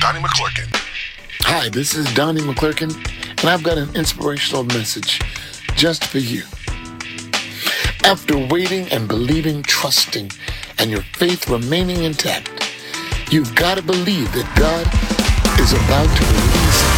Donnie McClurkin. Hi, this is Donnie McClurkin, and I've got an inspirational message just for you. After waiting and believing, trusting, and your faith remaining intact, you've got to believe that God is about to release